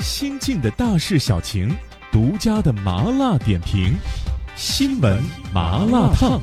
新进的大事小情，独家的麻辣点评，新闻麻辣烫。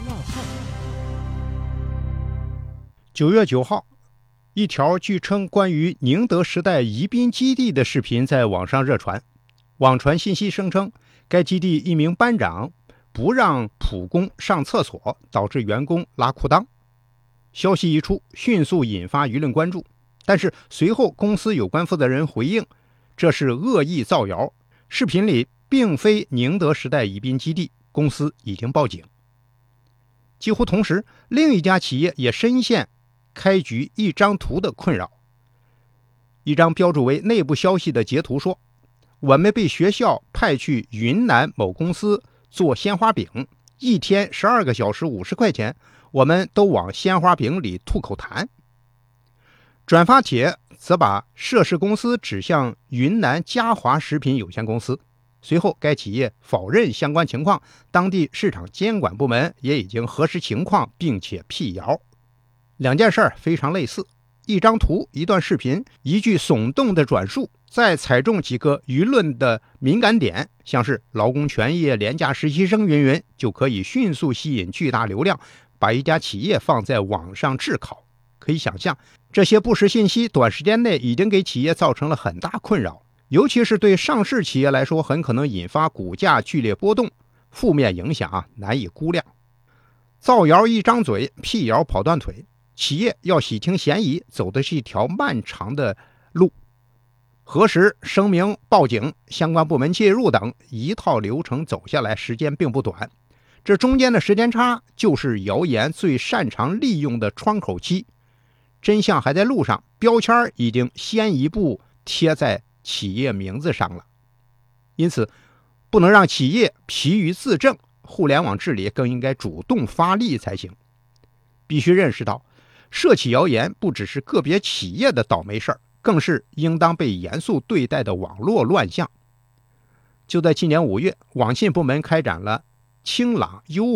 9月9号，一条据称关于宁德时代宜宾基地的视频在网上热传。网传信息声称，该基地一名班长不让普工上厕所，导致员工拉裤裆。消息一出，迅速引发舆论关注。但是随后公司有关负责人回应，这是恶意造谣，视频里并非宁德时代宜宾基地，公司已经报警。几乎同时，另一家企业也深陷开局一张图的困扰。一张标注为内部消息的截图说，我们被学校派去云南某公司做鲜花饼，一天12个小时50块钱，我们都往鲜花饼里吐口痰。转发帖则把涉事公司指向云南嘉华食品有限公司，随后该企业否认相关情况，当地市场监管部门也已经核实情况并且辟谣。两件事非常类似，一张图、一段视频、一句耸动的转述，再踩中几个舆论的敏感点，像是劳工权益、廉价实习生云云，就可以迅速吸引巨大流量，把一家企业放在网上炙烤。可以想象，这些不实信息短时间内已经给企业造成了很大困扰，尤其是对上市企业来说，很可能引发股价剧烈波动，负面影响难以估量。造谣一张嘴，辟谣跑断腿，企业要洗清嫌疑，走的是一条漫长的路。核实、声明、报警、相关部门介入等一套流程走下来，时间并不短。这中间的时间差，就是谣言最擅长利用的窗口期。真相还在路上，标签已经先一步贴在企业名字上了。因此，不能让企业疲于自证，互联网治理更应该主动发力才行。必须认识到，涉起谣言不只是个别企业的倒霉事儿，更是应当被严肃对待的网络乱象。就在今年5月，网信部门开展了清朗优